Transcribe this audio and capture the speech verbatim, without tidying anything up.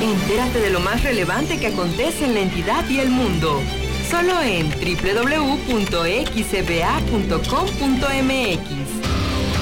Entérate de lo más relevante que acontece en la entidad y el mundo. Solo en doble u doble u doble u punto x b a punto com punto m x.